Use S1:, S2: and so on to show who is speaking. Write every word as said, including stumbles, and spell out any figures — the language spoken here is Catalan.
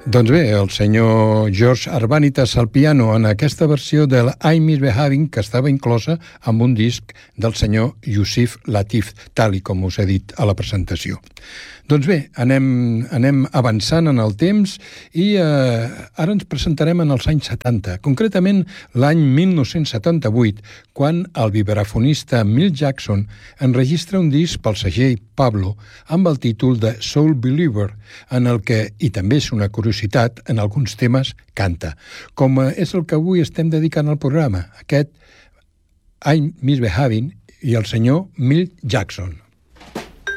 S1: Doncs bé, el senyor George Arbanitas al piano en aquesta versió de l'I'm Misbehaving, que estava inclosa amb un disc del senyor Yusef Lateef, tal i com us he dit a la presentació. Doncs bé, anem, anem avançant en el temps i eh, ara ens presentarem en els anys setanta, concretament l'any mil nou-cents setanta-vuit, quan el vibrafonista Milt Jackson enregistra un disc pel segell Pablo amb el títol de Soul Believer, en el que, i també és una curiositat, en alguns temes canta, com és el que avui estem dedicant al programa, aquest I'm Misbehaving i el senyor Milt Jackson.